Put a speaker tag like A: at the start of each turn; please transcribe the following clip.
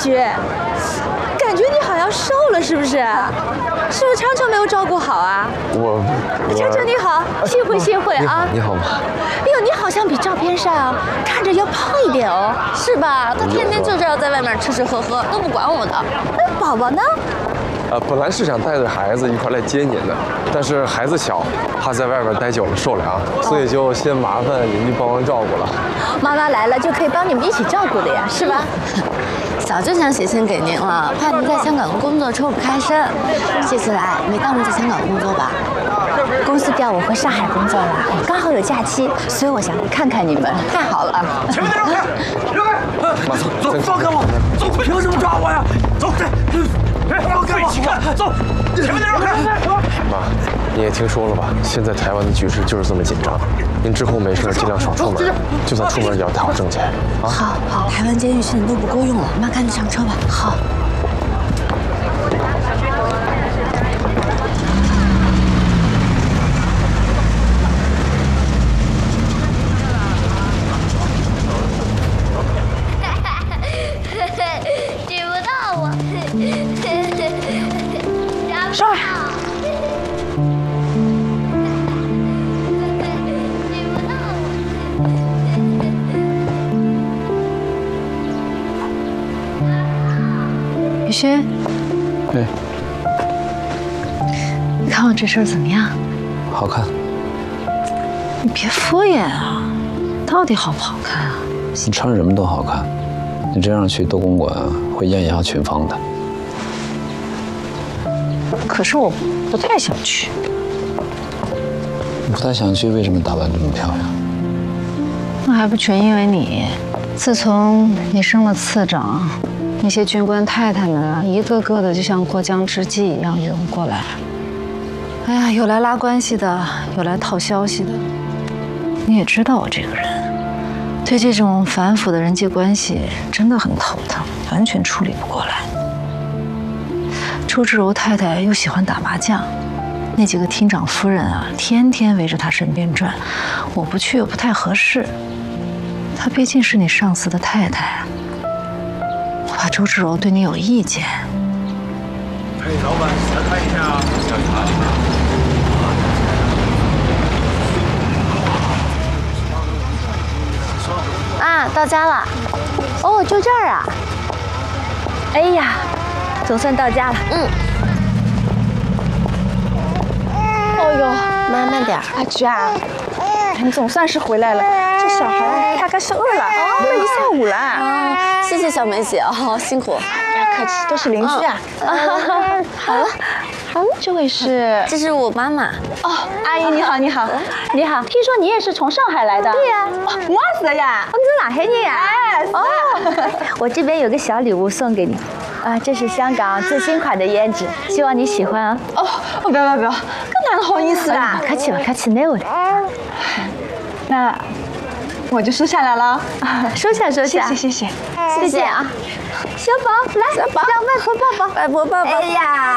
A: 雪，感觉你好像瘦了，是不是？是不是昌昌没有照顾好啊？昌昌你好，幸会幸会啊！
B: 你好吗？
A: 哎呦，你好像比照片上看着要胖一点哦，是吧？他天天就是要在外面吃吃喝喝，都不管我的。哎，宝宝呢？
B: 本来是想带着孩子一块来接您的，但是孩子小，怕在外边待久了受凉，所以就先麻烦您帮忙照顾了。
A: 妈妈来了就可以帮你们一起照顾的呀，是吧？早就想写信给您了，怕您在香港的工作抽不开身。这次来没当着在香港工作吧？公司调我回上海工作了，刚好有假期，所以我想看看你们。太好了！
C: 前面那人看，让开！走，放开我！走，凭什么抓我呀？走，放开我！走，前面那人看。
B: 妈，你也听说了吧？现在台湾的局势就是这么紧张，您之后没事尽量少出门，就算出门也要带好证件啊。
A: 好，台湾监狱现在都不够用了，妈赶紧上车吧。好。
D: 举不到我。
A: 上来。
D: 举不到我。
A: 雨轩，
E: 哎，
A: 你看我这身怎么样？
E: 好看。
A: 你别敷衍啊，到底好不好看啊？
E: 你穿什么都好看，你这样去斗公馆会艳压群芳的。
A: 可是我不太想去。
E: 你不太想去，为什么打扮这么漂亮？
A: 那还不全因为你。自从你升了次长，那些军官太太们一个个的就像过江之鲫一样涌过来。哎呀，有来拉关系的，有来套消息的。你也知道我这个人，对这种繁复的人际关系真的很头疼，完全处理不过来。周志柔太太又喜欢打麻将，那几个厅长夫人啊，天天围着她身边转，我不去又不太合适。她毕竟是你上司的太太，我怕周志柔对你有意见。
C: 哎，老板，来看一下小茶。
A: 啊，到家了。哦，就这儿啊。哎呀，总算到家了。哦呦，妈慢点。
F: 阿菊啊，你总算是回来了。这小孩大概是饿了，饿了一下午了。
A: 啊，谢谢小梅姐哦，辛苦。
F: 不要客气，都是邻居啊。
A: 好了，
F: 这位是？
A: 这是我妈妈。
F: 哦，阿姨你好，你好，你好。听说你也是从上海来的？
A: 对呀。
F: 哦，我是呀。
A: 你是哪海人呀？
F: 哎，是。
A: 哦，我这边有个小礼物送给你。啊，这是香港最新款的胭脂，希望你喜欢啊。
F: 哦，不要，更哪好意思啦？
A: 客气吧，客气，没有的。
F: 那我就收下来了。
A: 收下。
F: 谢谢。
A: 谢谢啊。小宝，来，让外婆抱抱。外婆抱抱。哎呀。